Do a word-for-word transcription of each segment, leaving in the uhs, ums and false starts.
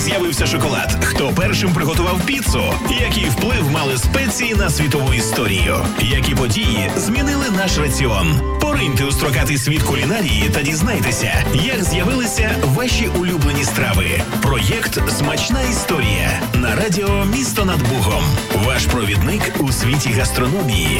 з'явився шоколад? Хто першим приготував піцу? Який вплив мали спеції на світову історію? Які події змінили наш раціон? Пориньте у строкатий світ кулінарії та дізнайтеся, як з'явилися ваші улюблені страви. Проєкт «Смачна історія» на радіо «Місто над Бугом». Ваш провідник у світі гастрономії.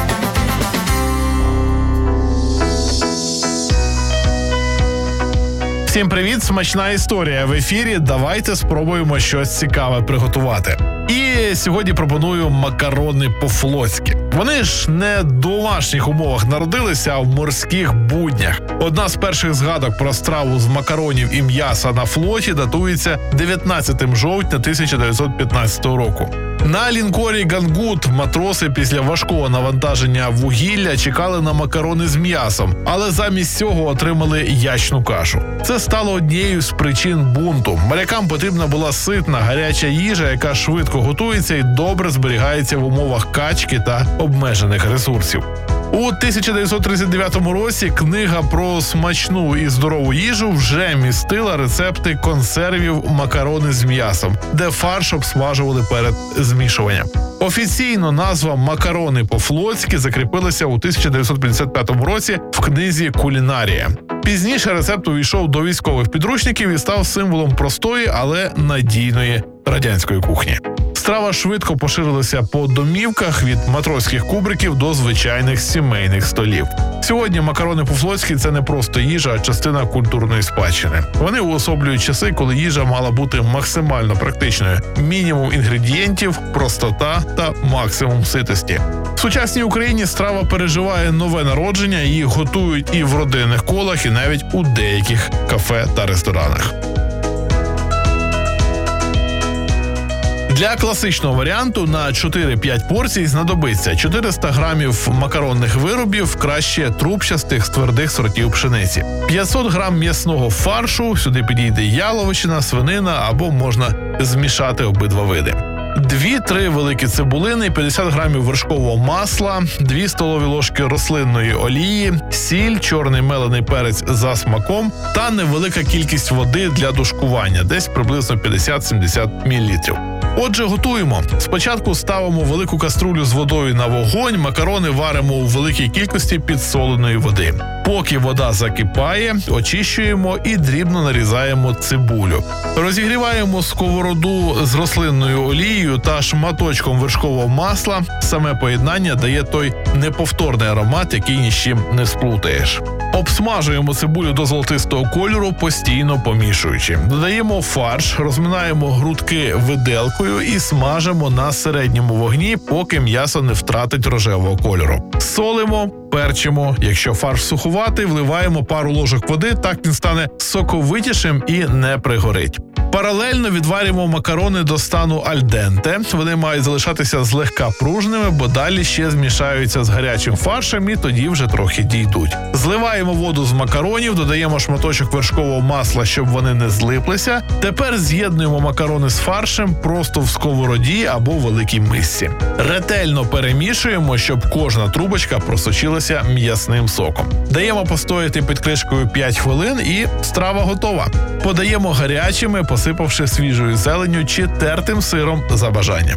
Всім привіт, смачна історія в ефірі. Давайте спробуємо щось цікаве приготувати. І сьогодні пропоную макарони по-флотськи. Вони ж не в домашніх умовах народилися, а в морських буднях. Одна з перших згадок про страву з макаронів і м'яса на флоті датується дев'ятнадцятого жовтня тисяча дев'ятсот п'ятнадцятого року. На лінкорі «Гангут» матроси після важкого навантаження вугілля чекали на макарони з м'ясом, але замість цього отримали ячну кашу. Це стало однією з причин бунту. Морякам потрібна була ситна, гаряча їжа, яка швидко готується і добре зберігається в умовах качки та обмежених ресурсів. У тисяча дев'ятсот тридцять дев'ятому році книга про смачну і здорову їжу вже містила рецепти консервів макарони з м'ясом, де фарш обсмажували перед змішуванням. Офіційно назва «макарони по-флотськи» закріпилася у тисяча дев'ятсот п'ятдесят п'ятому році в книзі «Кулінарія». Пізніше рецепт увійшов до військових підручників і став символом простої, але надійної радянської кухні. Страва швидко поширилася по домівках від матроських кубриків до звичайних сімейних столів. Сьогодні макарони по-флотськи – це не просто їжа, а частина культурної спадщини. Вони уособлюють часи, коли їжа мала бути максимально практичною. Мінімум інгредієнтів, простота та максимум ситості. В сучасній Україні страва переживає нове народження, її готують і в родинних колах, і навіть у деяких кафе та ресторанах. Для класичного варіанту на чотири-п'ять порцій знадобиться чотириста грамів макаронних виробів, краще трубчастих з твердих сортів пшениці, п'ятсот грам м'ясного фаршу, сюди підійде яловичина, свинина або можна змішати обидва види. Дві-три великі цибулини, п'ятдесят грамів вершкового масла, дві столові ложки рослинної олії, сіль, чорний мелений перець за смаком та невелика кількість води для тушкування, десь приблизно п'ятдесят-сімдесят мілілітрів. Отже, готуємо. Спочатку ставимо велику каструлю з водою на вогонь, макарони варимо у великій кількості підсоленої води. Поки вода закипає, очищуємо і дрібно нарізаємо цибулю. Розігріваємо сковороду з рослинною олією та шматочком вершкового масла. Саме поєднання дає той неповторний аромат, який ні з чим не сплутаєш. Обсмажуємо цибулю до золотистого кольору, постійно помішуючи. Додаємо фарш, розминаємо грудки виделкою і смажимо на середньому вогні, поки м'ясо не втратить рожевого кольору. Солимо, перчимо. Якщо фарш сухуватий, вливаємо пару ложок води, так він стане соковитішим і не пригорить. Паралельно відварюємо макарони до стану альденте. Вони мають залишатися злегка пружними, бо далі ще змішаються з гарячим фаршем і тоді вже трохи дійдуть. Зливаємо воду з макаронів, додаємо шматочок вершкового масла, щоб вони не злиплися. Тепер з'єднуємо макарони з фаршем просто в сковороді або великій мисці. Ретельно перемішуємо, щоб кожна трубочка просочилася м'ясним соком. Даємо постояти під кришкою п'ять хвилин і страва готова. Подаємо гарячими, посипавши свіжою зеленню чи тертим сиром за бажанням.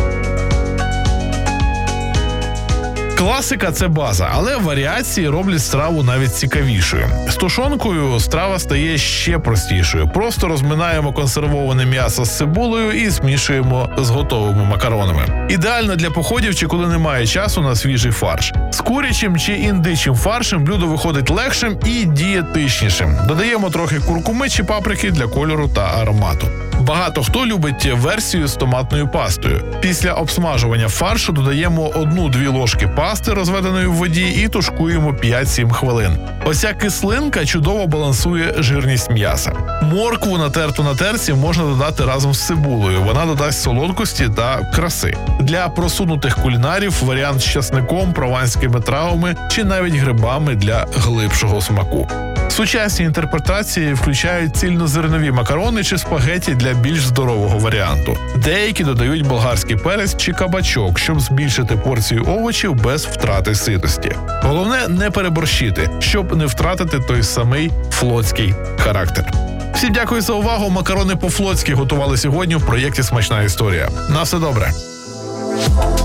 Класика – це база, але варіації роблять страву навіть цікавішою. З тушонкою страва стає ще простішою. Просто розминаємо консервоване м'ясо з цибулею і змішуємо з готовими макаронами. Ідеально для походів чи коли немає часу на свіжий фарш. З курячим чи індичим фаршем блюдо виходить легшим і дієтичнішим. Додаємо трохи куркуми чи паприки для кольору та аромату. Багато хто любить версію з томатною пастою. Після обсмажування фаршу додаємо одну-дві ложки пасти, розведеної в воді, і тушкуємо п'ять-сім хвилин. Оця кислинка чудово балансує жирність м'яса. Моркву, натерту на терці, можна додати разом з цибулею. Вона додасть солодкості та краси. Для просунутих кулінарів варіант з часником, прованськими травами чи навіть грибами для глибшого смаку. Сучасні інтерпретації включають цільнозернові макарони чи спагеті для більш здорового варіанту. Деякі додають болгарський перець чи кабачок, щоб збільшити порцію овочів без втрати ситості. Головне не переборщити, щоб не втратити той самий флотський характер. Всім дякую за увагу. Макарони по-флотськи готували сьогодні в проєкті «Смачна історія». На все добре.